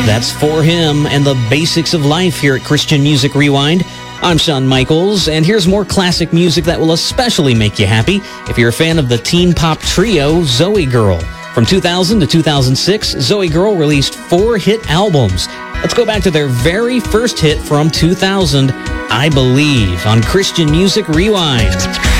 That's For Him and the Basics of Life here at Christian Music Rewind. I'm Shawn Michaels, and here's more classic music that will especially make you happy if you're a fan of the teen pop trio Zoe Girl. From 2000 to 2006, Zoe Girl released 4 hit albums. Let's go back to their very first hit from 2000, I Believe, on Christian Music Rewind.